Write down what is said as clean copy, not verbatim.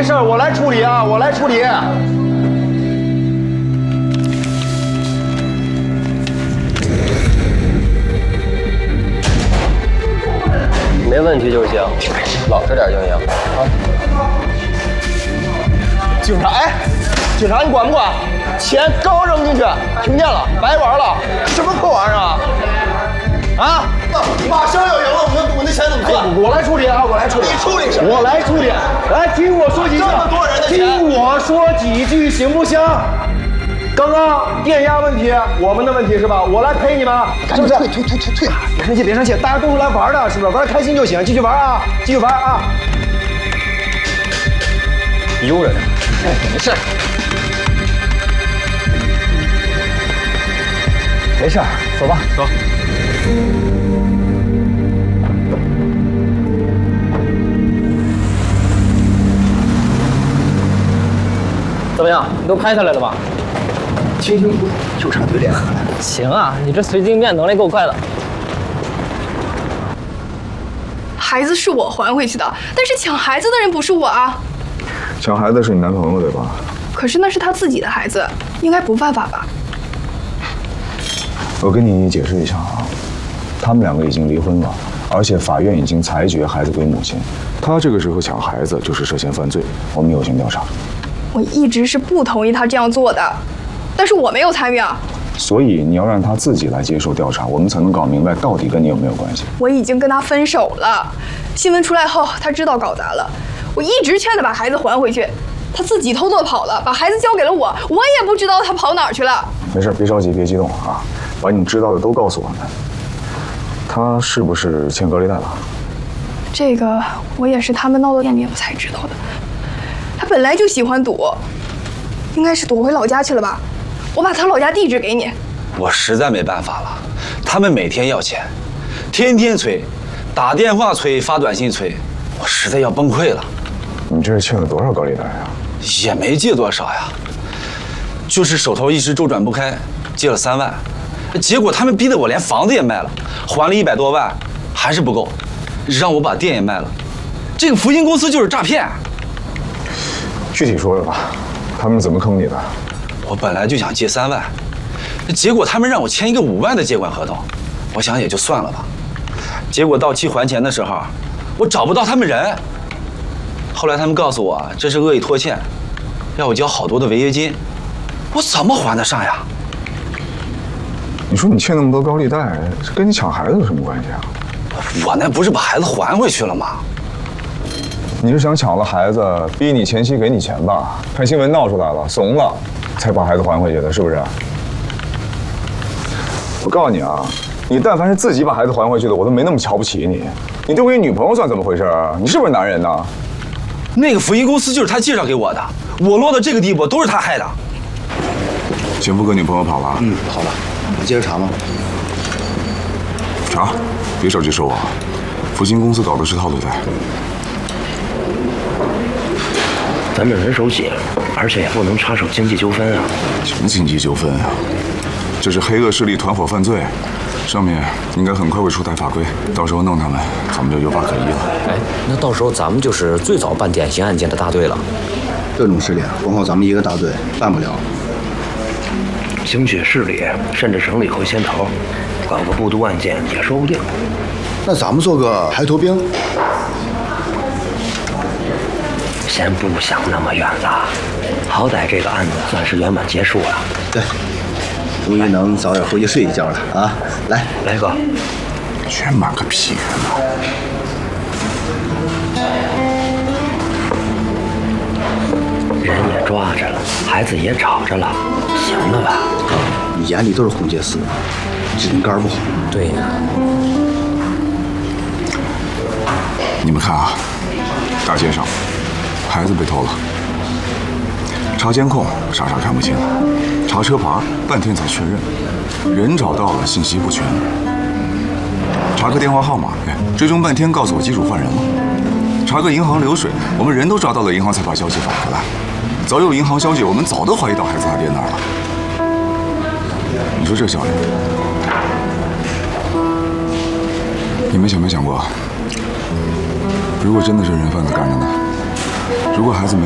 事，我来处理啊，我来处理。 没问题就行，老实点就行啊。 警察，哎，警察你管不管？钱刚扔进去，听见了？白玩了，什么破玩意儿啊？啊！马上要赢了，我那钱怎么算？我来处理啊，我来处理。你处理什么？我来处理。来，听我说几句。这么多人的钱，听我说几句行不行？刚刚电压问题，我们的问题是吧？我来陪你们，是不是？退！别生气，别生气，大家都是来玩的，是不是？玩得开心就行，继续玩啊，继续玩啊。 悠着点。 哎，没事。没事，走吧，走。 怎么样？你都拍下来了吧？ 清清楚楚，就差对联了。 行啊，你这随机应变能力够快的。 孩子是我还回去的，但是抢孩子的人不是我啊。 抢孩子是你男朋友对吧？ 可是那是他自己的孩子，应该不犯法吧？ 我跟你解释一下啊，他们两个已经离婚了，而且法院已经裁决孩子归母亲。他这个时候抢孩子就是涉嫌犯罪，我们有心调查。 我一直是不同意他这样做的，但是我没有参与啊。 所以你要让他自己来接受调查，我们才能搞明白到底跟你有没有关系。 我已经跟他分手了，新闻出来后他知道搞砸了，我一直劝他把孩子还回去，他自己偷偷跑了，把孩子交给了我，我也不知道他跑哪儿去了。 没事，别着急，别激动啊，把你知道的都告诉我们。他是不是欠高利贷了？ 这个我也是他们闹到店里我才知道的。他本来就喜欢赌，应该是躲回老家去了吧？我把他老家地址给你。 我实在没办法了，他们每天要钱，天天催，打电话催，发短信催，我实在要崩溃了。 你这是欠了多少高利贷呀？ 也没借多少呀，就是手头一时周转不开，借了3万，结果他们逼得我连房子也卖了，还了100多万，还是不够，让我把店也卖了。这个福星公司就是诈骗。 具体说说吧，他们怎么坑你的？ 我本来就想借3万，结果他们让我签一个5万的借款合同，我想也就算了吧。结果到期还钱的时候，我找不到他们人。后来他们告诉我这是恶意拖欠，要我交好多的违约金，我怎么还得上呀？ 你说你欠那么多高利贷，这跟你抢孩子有什么关系啊？ 我那不是把孩子还回去了吗？ 你是想抢了孩子，逼你前妻给你钱吧？看新闻闹出来了，怂了，才把孩子还回去的，是不是？我告诉你啊，你但凡是自己把孩子还回去的，我都没那么瞧不起你。你对我女朋友算怎么回事啊？你是不是男人呢？ 那个福音公司就是他介绍给我的，我落到这个地步都是他害的。 前夫跟女朋友跑了？ 好了，你接着查吗？ 查，别着急说我。福星公司搞的是套路贷。 咱们人手紧，而且也不能插手经济纠纷啊。 什么经济纠纷啊？这是黑恶势力团伙犯罪，上面应该很快会出台法规，到时候弄他们，咱们就有法可依了。 哎，那到时候咱们就是最早办典型案件的大队了。 这种事情光靠咱们一个大队办不了，兴许市里甚至省里会牵头，搞个部督案件也说不定。 那咱们做个排头兵。 先不想那么远了，好歹这个案子算是圆满结束了。 对，终于能早点回去睡一觉了啊！ 来哥， 圆满个屁圆满！ 人也抓着了，孩子也找着了，行了吧？ 你眼里都是红缬丝，只因肝不好。 对呀。 你们看啊，大街上。孩子被偷了，查监控傻傻看不清，查车牌半天才确认，人找到了信息不全，查个电话号码，追踪半天告诉我机主换人了，查个银行流水，我们人都抓到了银行才把消息发回来，早有银行消息，我们早都怀疑到孩子他爹那儿了。你说这效率？你们想没想过，如果真的是人贩子干的呢？如果孩子没